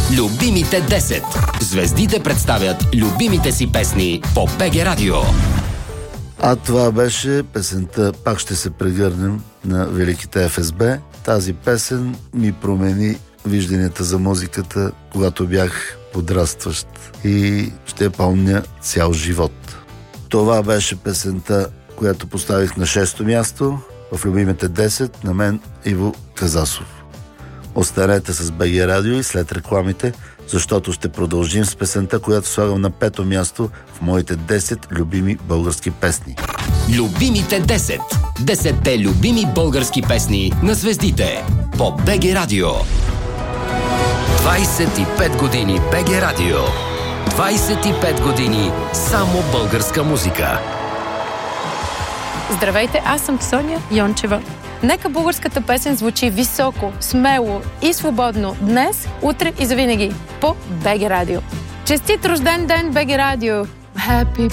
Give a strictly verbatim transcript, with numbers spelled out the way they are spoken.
Любимите десет. Звездите представят любимите си песни по БГ Радио. А това беше песента "Пак ще се прегърнем" на великите Еф Ес Бе. Тази песен ми промени вижданията за музиката, когато бях подрастващ, и ще я помня цял живот. Това беше песента, която поставих на шесто място в любимите десет, на мен Иво Казасов. Останете с БГ Радио и след рекламите, защото ще продължим с песента, която слагам на пето място в моите десет любими български песни. Любимите десет. десетте любими български песни на звездите по БГ Радио. двайсет и пет години БГ Радио. двайсет и пет години само българска музика. Здравейте, аз съм Соня Йончева. Нека българската песен звучи високо, смело и свободно днес, утре и завинаги по БГ Радио. Честит рожден ден, БГ Радио! Happy